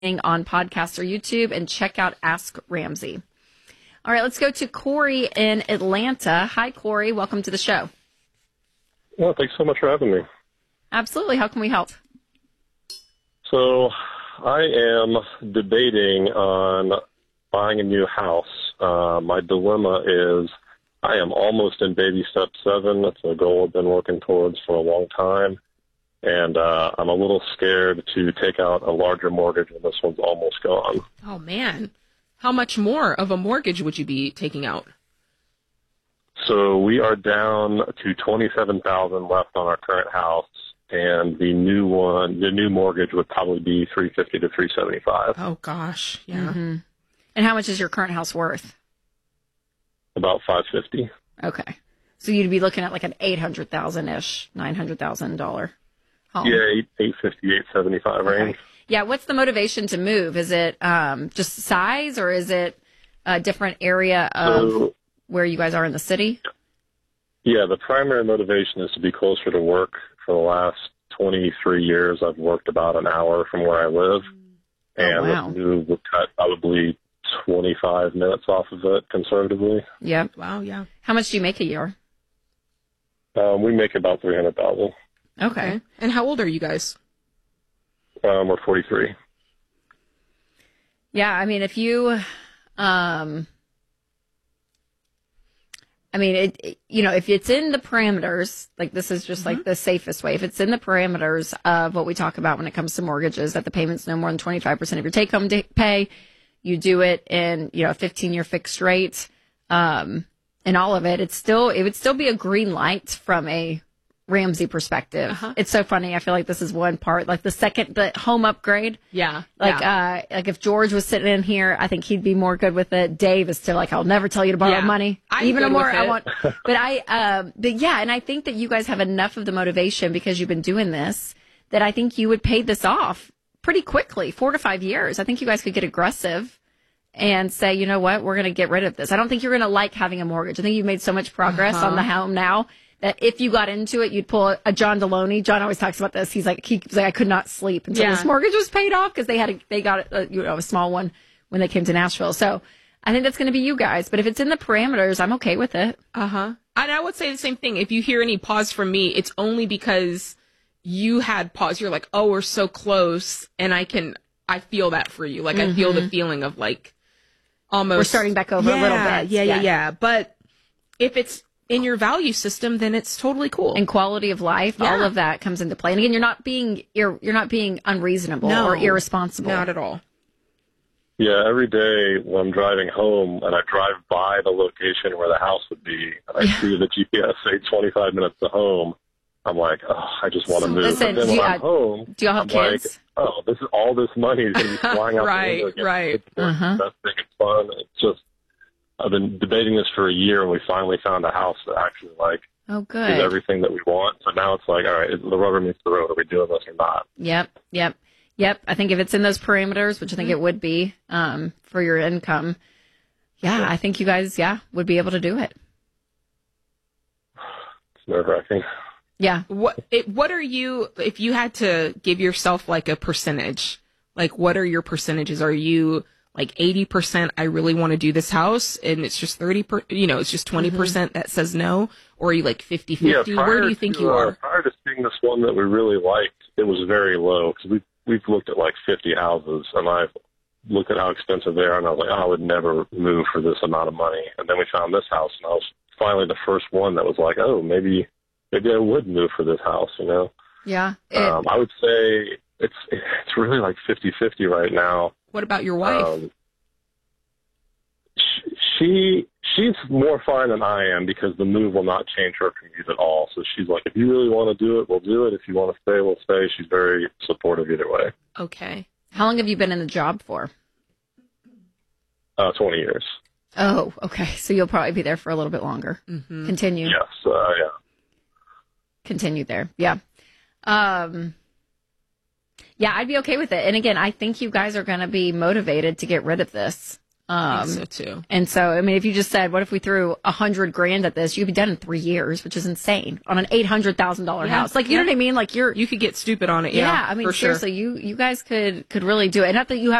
on podcasts or YouTube, and check out Ask Ramsey. All right, let's go to Corey in Atlanta. Hi, Corey. Welcome to the show. Well, thanks so much for having me. Absolutely. How can we help? So I am debating on buying a new house. My dilemma is I am almost in baby step 7. That's a goal I've been working towards for a long time. And I'm a little scared to take out a larger mortgage when this one's almost gone. Oh, man. How much more of a mortgage would you be taking out? So we are down to $27,000 left on our current house, and the new mortgage would probably be $350 to $375. Oh gosh, yeah. Mm-hmm. And how much is your current house worth? About $550. Okay, so you'd be looking at like an $800,000-ish, $900,000 home. Yeah, $850, $875 range. Okay. Yeah, what's the motivation to move? Is it just size, or is it a different area of where you guys are in the city? Yeah, the primary motivation is to be closer to work. For the last 23 years, I've worked about an hour from where I live, and this move would cut probably 25 minutes off of it conservatively. Yep. Wow, yeah. How much do you make a year? We make about $300,000. Okay. And how old are you guys? We're 43. Yeah, I mean, if you, if it's in the parameters, like this is just like the safest way. If it's in the parameters of what we talk about when it comes to mortgages, that the payment's no more than 25% of your take-home pay, you do it in, a 15-year fixed rate, and all of it, it would still be a green light from a Ramsey perspective. It's so funny. I feel like this is one part, like the home upgrade. Yeah. Like if George was sitting in here, I think he'd be more good with it. Dave is still like, I'll never tell you to borrow money. Even more I want, but and I think that you guys have enough of the motivation because you've been doing this that I think you would pay this off pretty quickly, 4 to 5 years. I think you guys could get aggressive and say, you know what, we're going to get rid of this. I don't think you're going to like having a mortgage. I think you've made so much progress on the home now that if you got into it, you'd pull a John Deloney. John always talks about this. He's like, I could not sleep until this mortgage was paid off because they got a small one when they came to Nashville. So I think that's going to be you guys. But if it's in the parameters, I'm okay with it. And I would say the same thing. If you hear any pause from me, it's only because you had pause. You're like, oh, we're so close, and I feel that for you. Like I feel the feeling of like almost we're starting back over a little bit. Yeah. But if it's in your value system, then it's totally cool. And quality of life, all of that comes into play. And again, you're not being unreasonable or irresponsible. Not at all. Yeah, every day when I'm driving home and I drive by the location where the house would be, and I see the GPS say 25 minutes to home, I'm like, oh, I just want to move. Listen, but then when I'm home, do y'all have kids? Like, oh, all this money is going to be flying out the window. Right. It's investing, it's fun. It's just, I've been debating this for a year, and we finally found a house that actually is everything that we want. So now it's like, all right, the rubber meets the road. Are we doing this or not? Yep. I think if it's in those parameters, which I think it would be for your income, I think you guys, would be able to do it. It's nerve-wracking. Yeah. What are you, if you had to give yourself like a percentage, like what are your percentages? Are you like 80%, I really want to do this house, and it's just it's just 20% that says no? Or are you like 50-50? Yeah, where do you think you are? Prior to seeing this one that we really liked, it was very low, because we've looked at like 50 houses, and I've looked at how expensive they are, and I was like, I would never move for this amount of money. And then we found this house, and I was finally the first one that was like, oh, maybe I would move for this house, Yeah. I would say it's really like 50-50 right now. What about your wife? She's more fine than I am because the move will not change her commute at all. So she's like, if you really want to do it, we'll do it. If you want to stay, we'll stay. She's very supportive either way. Okay. How long have you been in the job for? 20 years. Oh, okay. So you'll probably be there for a little bit longer. Mm-hmm. Continue. Yes. Yeah. Continue there. Yeah. Yeah, I'd be okay with it. And again, I think you guys are going to be motivated to get rid of this. I think so too. And so, I mean, if you just said, what if we threw $100,000 at this? You'd be done in 3 years, which is insane on an $800,000 house. Like, you know what I mean? Like, you could get stupid on it. Yeah. I mean, seriously, you guys could really do it. And not that you have